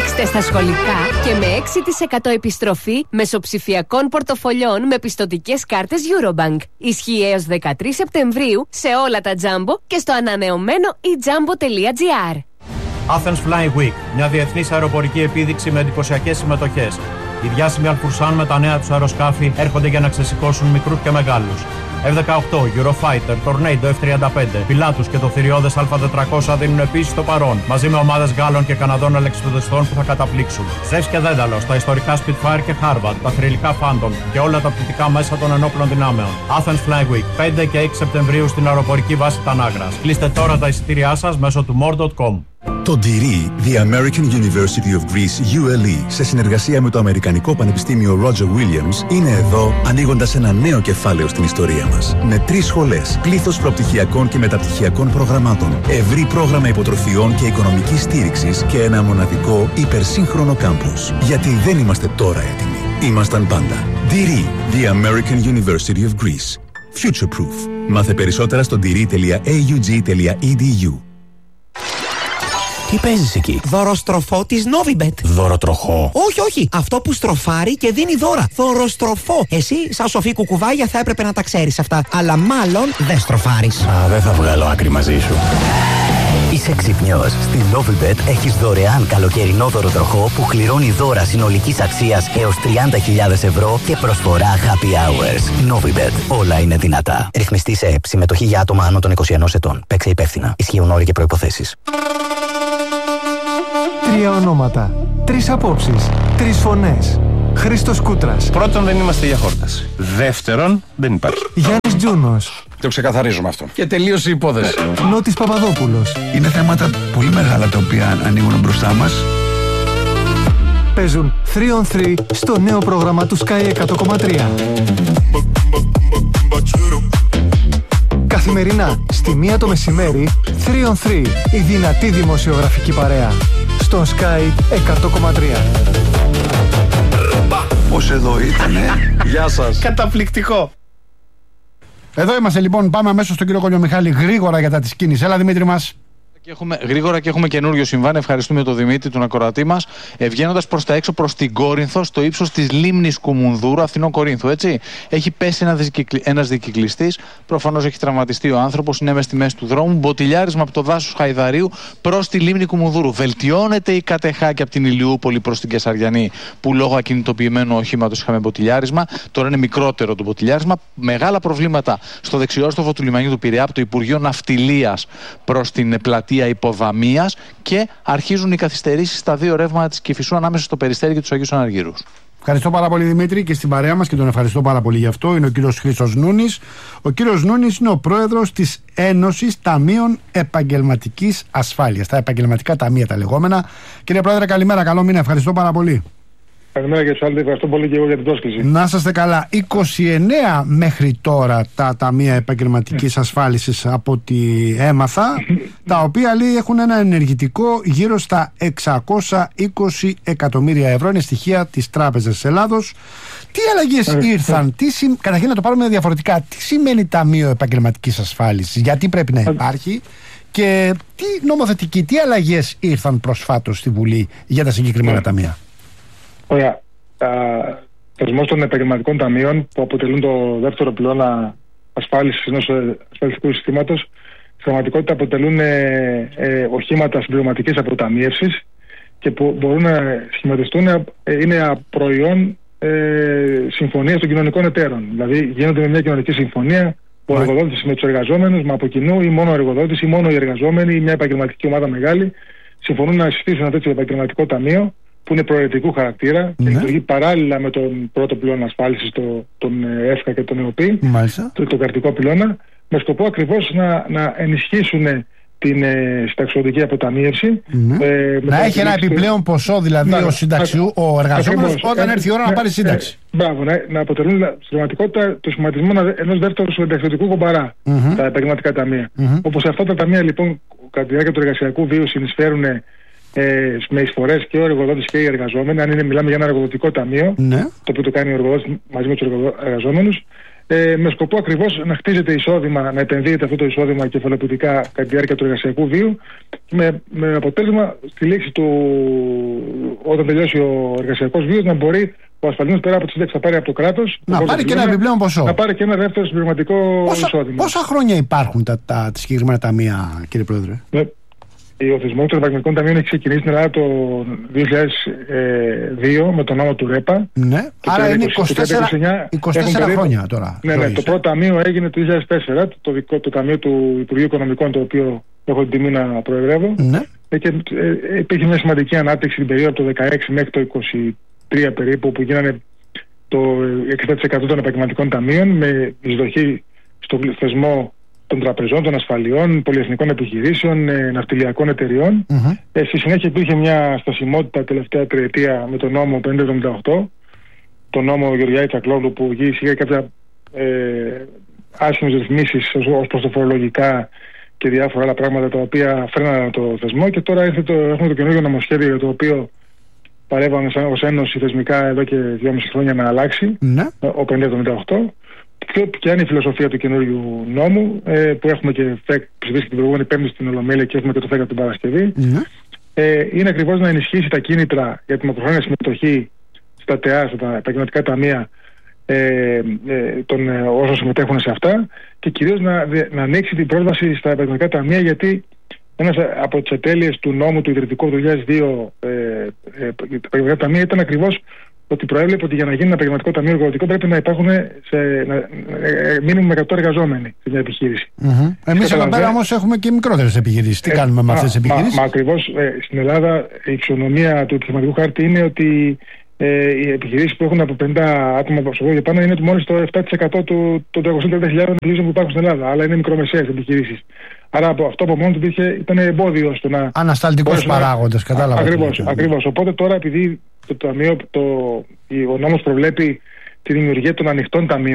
Παίξτε στα σχολικά και με 6% επιστροφή μεσοψηφιακών πορτοφολιών με πιστωτικές κάρτες Eurobank. Ισχύει έως 13 Σεπτεμβρίου σε όλα τα Jumbo και στο ανανεωμένο ejumbo.gr. Athens Flying Week, μια διεθνής αεροπορική επίδειξη με εντυπωσιακές συμμετοχές. Οι διάσημοι Αλφουρσάν με τα νέα τους αεροσκάφη έρχονται για να ξεσηκώσουν μικρούς και μεγάλους. F-18, Eurofighter, Tornado F-35, Pilatus και το θηριώδες Α400 δίνουν επίσης το παρόν, μαζί με ομάδες Γάλλων και Καναδών αλεξιπτοδιστών που θα καταπλήξουν. Ζεύς και Δένταλος, τα ιστορικά Spitfire και Harvard, τα θρυλικά Phantom και όλα τα πτυτικά μέσα των ενόπλων δυνάμεων. Athens Flying Week, 5 και 6 Σεπτεμβρίου στην αεροπορική βάση Τανάγρας. Κλείστε τώρα τα εισιτήριά σας μέσω του more.com. Το DIRI, The American University of Greece, ULE, σε συνεργασία με το Αμερικανικό Πανεπιστήμιο Roger Williams, είναι εδώ ανοίγοντας ένα νέο κεφάλαιο στην ιστορία μας. Με 3 σχολές, πλήθος προπτυχιακών και μεταπτυχιακών προγραμμάτων, ευρύ πρόγραμμα υποτροφιών και οικονομικής στήριξης και ένα μοναδικό υπερσύγχρονο κάμπους. Γιατί δεν είμαστε τώρα έτοιμοι. Ήμασταν πάντα. DIRI, The American University of Greece. Future Proof. Μάθε περισσότερα στο diri.aug.edu. Τι παίζεις εκεί? Δωροστροφό της Novibet. Δωροτροχό? Όχι. Αυτό που στροφάρει και δίνει δώρα. Δωροστροφό. Εσύ, σαν σοφή κουκουβάγια, θα έπρεπε να τα ξέρεις αυτά. Αλλά μάλλον δεν στροφάρεις. Δεν θα βγάλω άκρη μαζί σου. Είσαι ξυπνιός. Στην Novibet έχεις δωρεάν καλοκαιρινό δωροτροχό που κληρώνει δώρα συνολικής αξίας έως 30.000 ευρώ και προσφορά happy hours. Novibet. Όλα είναι δυνατά. Ρυθμιστή σε ΕΠ. Συμμετοχή για άτομα άνω των 21 ετών. Παίξε υπεύθυνα. Ισχύουν όροι και προϋποθέσεις. 3 ονόματα, 3 απόψεις, 3 φωνές. Χρήστος Κούτρας. Πρώτον, δεν είμαστε για χόρταση. Δεύτερον, δεν υπάρχει. Γιάννης Τζούνος. Το ξεκαθαρίζουμε αυτό. Και τελείωσε η υπόθεση. Νότης Παπαδόπουλος. Είναι θέματα πολύ μεγάλα τα οποία ανοίγουν μπροστά μας. Παίζουν 3 on 3 στο νέο πρόγραμμα του Sky 100,3. Καθημερινά, στη 1 το μεσημέρι, 3 on 3, η δυνατή δημοσιογραφική παρέα. Στον Sky 100,3. Πώς εδώ ήτανε. Γεια σας. Καταπληκτικό. Εδώ είμαστε λοιπόν, πάμε αμέσως στον κύριο Κολιομιχάλη γρήγορα για τα της κίνησης. Έλα Δημήτρη μας. Γρήγορα και έχουμε καινούριο συμβάν. Ευχαριστούμε τον Δημήτρη, τον ακροατή μας. Βγαίνοντας προς τα έξω, προς την Κόρινθο, στο ύψος της λίμνης Κουμουνδούρου, Αθηνών Κορίνθου, έτσι. Έχει πέσει ένας δικυκλιστής. Προφανώς έχει τραυματιστεί ο άνθρωπος. Είναι μες στη μέση του δρόμου. Μποτιλιάρισμα από το δάσος Χαϊδαρίου προς τη λίμνη Κουμουνδούρου. Βελτιώνεται η κατεχάκη από την Ηλιούπολη προς την Κεσαριανή, που λόγω ακινητοποιημένου οχήματος είχαμε μποτιλιάρισμα. Τώρα είναι μικρότερο το μποτιλιάρισμα. Μεγάλα προβλήματα στο δεξιόστροφο του λιμανιού του Πειραιά, από το Υπουργείο Ναυτιλίας προς την πλατεία Υποδαμίας, και αρχίζουν οι καθυστερήσεις στα 2 ρεύματα της Κηφισού ανάμεσα στο Περιστέρι και τους Αγίους Αναργύρους. Ευχαριστώ πάρα πολύ Δημήτρη και στην παρέα μας, και τον ευχαριστώ πάρα πολύ γι' αυτό. Είναι ο κύριος Χρήστος Νούνης. Ο κύριος Νούνης είναι ο πρόεδρος της Ένωσης Ταμείων Επαγγελματικής Ασφάλειας. Τα επαγγελματικά ταμεία τα λεγόμενα. Κύριε Πρόεδρε, καλημέρα, καλό μήνα. Ευχαριστώ πάρα πολύ. Καλημέρα και τους άλλους, ευχαριστώ πολύ και εγώ για την πρόσκληση. Να είστε καλά. 29 μέχρι τώρα τα ταμεία επαγγελματικής ασφάλισης από ό,τι έμαθα, τα οποία λέει έχουν ένα ενεργητικό γύρω στα 620 εκατομμύρια ευρώ. Είναι στοιχεία της Τράπεζας της Ελλάδος. Τι αλλαγές ήρθαν, καταρχήν να το πάρουμε διαφορετικά. Τι σημαίνει Ταμείο Επαγγελματικής Ασφάλισης, γιατί πρέπει να υπάρχει, και τι νομοθετική, τι αλλαγές ήρθαν προσφάτως στη Βουλή για τα συγκεκριμένα ταμεία. Ωραία. Θεσμός των επαγγελματικών ταμείων, που αποτελούν το δεύτερο πυλώνα ασφάλισης ενός ασφαλιστικού συστήματος, στην πραγματικότητα αποτελούν οχήματα συμπληρωματικής αποταμίευσης και που μπορούν να σχηματιστούν, είναι προϊόν συμφωνίας των κοινωνικών εταίρων. Δηλαδή γίνονται με μια κοινωνική συμφωνία, ο εργοδότης με τους εργαζόμενους, με από κοινού, ή μόνο ο εργοδότης ή μόνο οι εργαζόμενοι ή μια επαγγελματική ομάδα μεγάλη συμφωνούν να συστήσουν ένα τέτοιο επαγγελματικό ταμείο, που είναι προαιρετικού χαρακτήρα και λειτουργεί παράλληλα με τον πρώτο πυλώνα ασφάλισης, τον ΕΦΚΑ και τον ΕΟΠΗ, το καρτικό πυλώνα, με σκοπό ακριβώς να ενισχύσουν την συνταξιοδοτική αποταμίευση. Να έχει ένα επιπλέον ποσό, δηλαδή ο εργαζόμενος όταν έρθει η ώρα να πάρει σύνταξη. Μπράβο, να αποτελούν στην πραγματικότητα το σχηματισμό ενός δεύτερου συνταξιοδοτικού κομπαρά τα επαγγελματικά ταμεία. Όπως αυτά τα ταμεία λοιπόν κατά τη διάρκεια του εργασιακού βίου συνεισφέρουν με εισφορές και ο εργοδότης και οι εργαζόμενοι, αν μιλάμε για ένα εργοδοτικό ταμείο, το οποίο το κάνει ο εργοδότης μαζί με τους εργαζόμενους, με σκοπό ακριβώς να χτίζεται εισόδημα, να επενδύεται αυτό το εισόδημα κεφαλαιοποιητικά κατά τη διάρκεια του εργασιακού βίου, με αποτέλεσμα στη λήξη του όταν τελειώσει ο εργασιακός βίος, να μπορεί ο ασφαλισμένος πέρα από τη σύνταξη να πάρει από το κράτος. Να πάρει και ένα επιπλέον ποσό. Να πάρει και ένα δεύτερο συμπληρωματικό εισόδημα. Πόσα χρόνια υπάρχουν τα συγκεκριμένα ταμεία, κύριε Πρόεδρε? Ο θεσμός των επαγγελματικών ταμείων έχει ξεκινήσει στην Ελλάδα το 2002 με τον νόμο του ΡΕΠΑ. Ναι, άρα είναι 24 χρόνια τώρα. Ναι, το πρώτο ταμείο έγινε το 2004, το ταμείο του Υπουργείου Οικονομικών, το οποίο έχω την τιμή να προεδρεύω. Ναι. Και υπήρχε μια σημαντική ανάπτυξη την περίοδο από το 2016 μέχρι το 2023 περίπου, που γίνανε το 60% των επαγγελματικών ταμείων με εισδοχή στο θεσμό των τραπεζών, των ασφαλιών, πολυεθνικών επιχειρήσεων, ναυτιλιακών εταιριών. Στη συνέχεια υπήρχε μια στασιμότητα τελευταία τριετία με τον νόμο 578, τον νόμο Γεωργιάδη Τσακλόγλου, που είχε κάποια άσχημες ρυθμίσεις ως προς το φορολογικά και διάφορα άλλα πράγματα τα οποία φρένανε το θεσμό. Και τώρα έχουμε το καινούργιο νομοσχέδιο, το οποίο παρέβαμε ως Ένωση θεσμικά εδώ και 2,5 χρόνια να αλλάξει, ο 578. Ποια είναι η φιλοσοφία του καινούριου νόμου, που έχουμε και ψηφίσει την προηγούμενη Πέμπτη στην Ολομέλεια και έχουμε και το 10 την Παρασκευή? Είναι ακριβώς να ενισχύσει τα κίνητρα για τη μακροχρόνια συμμετοχή στα ΤΕΑ, στα επαγγελματικά ταμεία, των όσων συμμετέχουν σε αυτά, και κυρίως να ανοίξει την πρόσβαση στα επαγγελματικά ταμεία, γιατί ένας από τις ατέλειες του νόμου του Ιδρυτικού του 2002 τα επαγγελματικά ταμεία ήταν ακριβώς ότι προέβλεπε ότι για να γίνει ένα επαγγελματικό ταμείο εργοδοτικό πρέπει να υπάρχουν μήνυμου 100 εργαζόμενοι σε μια επιχείρηση. Εμείς εδώ πέρα όμως έχουμε και μικρότερες επιχειρήσεις. Τι κάνουμε με αυτές τις επιχειρήσεις? Ακριβώς στην Ελλάδα η αξιονομία του επιχειρηματικού χάρτη είναι ότι οι επιχειρήσεις που έχουν από 50 άτομα προσωπικό και πάνω είναι μόλις το 7% των 330.000 επιχειρήσεων που υπάρχουν στην Ελλάδα. Αλλά είναι μικρομεσαίες επιχειρήσεις. Άρα αυτό από μόνο του ήταν εμπόδιο στο να. Ανασταλτικός παράγοντας, κατάλαβα. Ακριβώς. Οπότε τώρα, επειδή ο νόμος προβλέπει τη δημιουργία των ανοιχτών ταμείων,